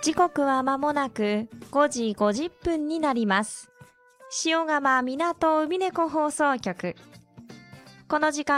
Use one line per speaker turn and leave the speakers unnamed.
時刻は間もなく5時50分になります。塩釜港海猫放送局。この時間